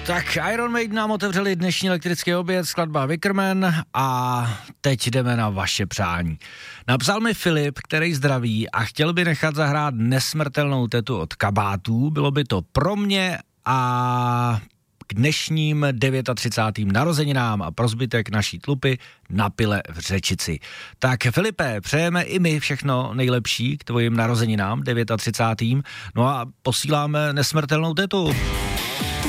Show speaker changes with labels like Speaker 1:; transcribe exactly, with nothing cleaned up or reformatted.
Speaker 1: Tak Iron Maiden nám otevřeli dnešní elektrický oběd, skladba Wickerman a teď jdeme na vaše přání. Napsal mi Filip, který zdraví a chtěl by nechat zahrát Nesmrtelnou tetu od Kabátů. Bylo by to pro mě a k dnešním třicátým devátým narozeninám a pro zbytek naší tlupy na pile v Řečici. Tak Filipe, přejeme i my všechno nejlepší k tvojim narozeninám třicátým devátým No a posíláme Nesmrtelnou tetu.